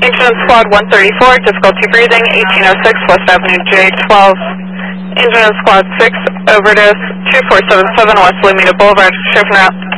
Engine Squad 134, difficulty breathing, 1806 West Avenue J12. Engine Squad 6, overdose, 2477 West Alameda Boulevard, chauffeur out.